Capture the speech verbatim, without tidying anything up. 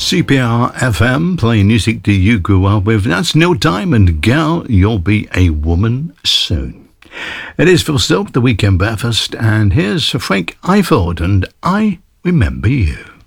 C P R F M, playing music that you grew up with. That's Neil Diamond, Girl, You'll Be a Woman Soon. It is Phil Silk, The Weekend Breakfast, and here's Frank Ifield, and I Remember You.